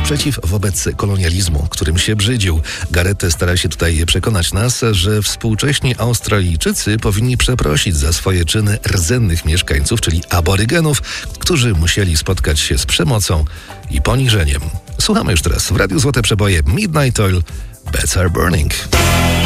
sprzeciw wobec kolonializmu, którym się brzydził. Gareth stara się tutaj przekonać nas, że współcześni Australijczycy powinni przeprosić za swoje czyny rdzennych mieszkańców, czyli aborygenów, którzy musieli spotkać się z przemocą i poniżeniem. Słuchamy już teraz w Radiu Złote Przeboje Midnight Oil, Beds Are Burning.